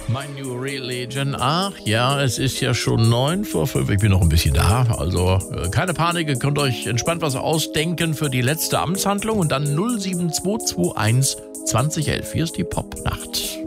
Mein New Religion. Ach ja, es ist ja schon 9:05. Ich bin noch ein bisschen da. Also keine Panik, ihr könnt euch entspannt was ausdenken für die letzte Amtshandlung. Und dann 07221 2011. Hier ist die Popnacht.